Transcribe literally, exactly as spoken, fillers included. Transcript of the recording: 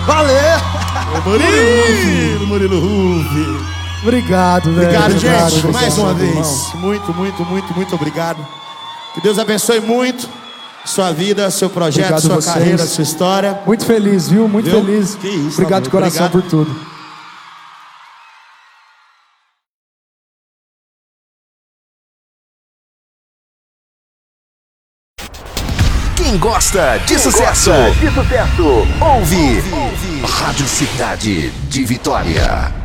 Valeu! Murilo, Murilo Ruff. Obrigado, velho. Obrigado, obrigado, gente. obrigado, Mais uma irmão. vez. Muito, muito, muito, muito obrigado. Que Deus abençoe muito sua vida, seu projeto, Obrigado sua vocês. carreira, sua história. Muito feliz, viu? Muito Viu? feliz. Que isso, Obrigado de amigo. coração Obrigado. por tudo. Quem gosta de sucesso, De sucesso. ouve, ouve. Rádio Cidade de Vitória.